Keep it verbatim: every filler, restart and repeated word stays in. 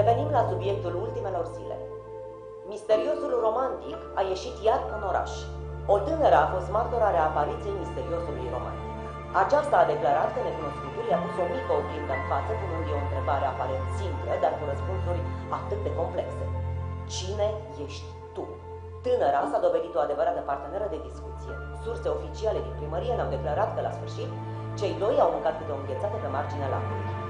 Revenim la subiectul ultimelor zile. Misteriosul romantic a ieșit iar în oraș. O tânără a fost martorarea apariției misteriosului romantic. Aceasta a declarat că necunoscutul i-a pus o mică oglindă în față, punând o întrebare aparent simplă, dar cu răspunsuri atât de complexe. Cine ești tu? Tânăra s-a dovedit o adevărată parteneră de discuție. Surse oficiale din primărie ne-au declarat că, la sfârșit, cei doi au mâncat câte o înghețată pe marginea lacului.